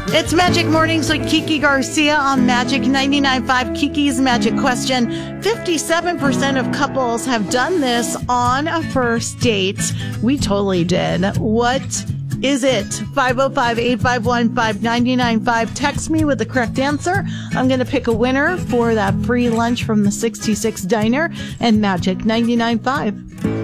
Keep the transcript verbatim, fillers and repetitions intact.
It's Magic Mornings with Kiki Garcia on Magic ninety-nine point five. Kiki's Magic Question. fifty-seven percent of couples have done this on a first date. We totally did. What is it? five oh five, eight five one, five nine nine five. Text me with the correct answer. I'm going to pick a winner for that free lunch from the sixty-six Diner and Magic ninety-nine point five.